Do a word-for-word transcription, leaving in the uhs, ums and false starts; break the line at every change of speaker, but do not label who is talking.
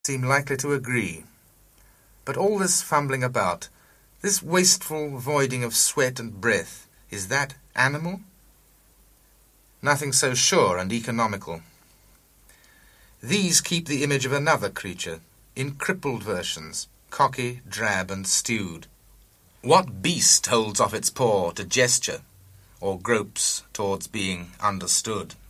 seem likely to agree. But all this fumbling about, this wasteful voiding of sweat and breath, is that animal? Nothing so sure and economical. These keep the image of another creature, in crippled versions, cocky, drab, and stewed. What beast holds off its paw to gesture, or gropes towards being understood?